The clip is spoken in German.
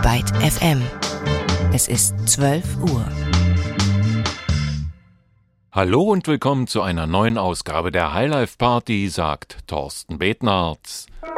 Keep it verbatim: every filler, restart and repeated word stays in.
Byte F M. Es ist zwölf Uhr. Hallo und willkommen zu einer neuen Ausgabe der Highlife Party, sagt Thorsten Betnarz.